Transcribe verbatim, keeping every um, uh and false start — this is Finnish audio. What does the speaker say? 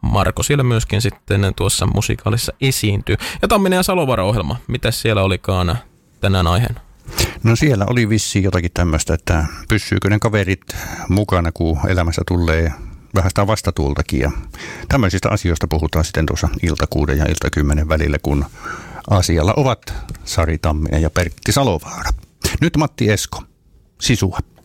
Marko siellä myöskin sitten tuossa musikaalissa esiintyy. Ja Tamminen ja Salovaara-ohjelma, mitäs siellä olikaan tänään aiheena? No siellä oli vissiin jotakin tämmöistä, että pysyykö ne kaverit mukana, kun elämässä tulee vähän sitä vastatuultakin. Ja tämmöisistä asioista puhutaan sitten tuossa ilta kuuden ja ilta kymmenen välillä, kun asialla ovat Sari Tamminen ja Pertti Salovaara. Nyt Matti Esko, Sisua.